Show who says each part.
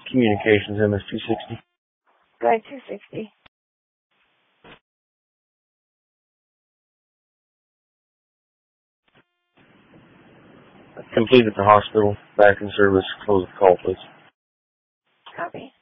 Speaker 1: Communications, MS-260.
Speaker 2: Go ahead, 260.
Speaker 1: Completed the hospital. Back in service. Close the call, please.
Speaker 2: Copy.